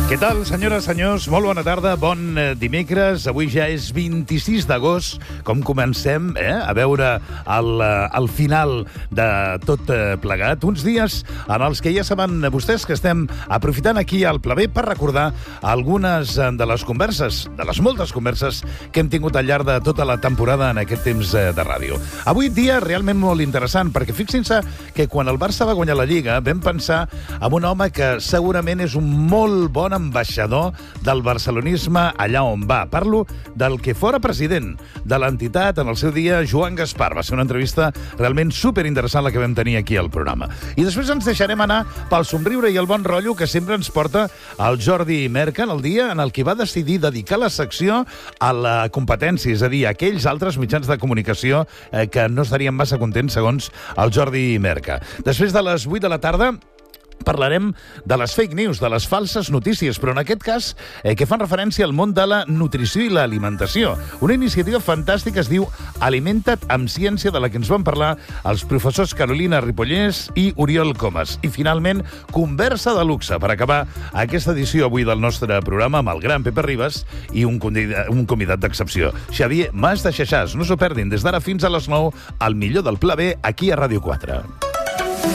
Què tal, senyores, senyors? Molt bona tarda, bon dimecres. Avui ja és 26 d'agost. Com comencem a veure el final de tot plegat. Uns dies en els que ja saben vostès que estem aprofitant aquí al Pla B per recordar algunes de les converses, de les moltes converses que hem tingut al llarg de tota la temporada en aquest temps de ràdio. Avui dia realment molt interessant, perquè fixin-se que quan el Barça va guanyar la Lliga vam pensar en un home que segurament és un molt bon ambaixador del barcelonisme allà on va. Parlo del que fora president de l'entitat en el seu dia, Joan Gaspar. Va ser una entrevista realment superinteressant la que vam tenir aquí al programa. I després ens deixarem anar pel somriure i el bon rotllo que sempre ens porta el Jordi Merca en el dia en el que va decidir dedicar la secció a la competència, és a dir, a aquells altres mitjans de comunicació que no estarien massa contents, segons el Jordi Merca. Després de les 8 de la tarda parlarem de les fake news, de les falses notícies, però en aquest cas que fan referència al món de la nutrició i l'alimentació. Una iniciativa fantàstica es diu Alimenta't amb ciència, de la que ens van parlar els professors Carolina Ripollès i Oriol Comas. I finalment, conversa de luxe per acabar aquesta edició avui del nostre programa amb el gran Pepe Ribas i un convidat d'excepció, Xavier Mas de Xaxàs. No s'ho perdin, des d'ara fins a les 9, el millor del Pla B, aquí a Ràdio 4.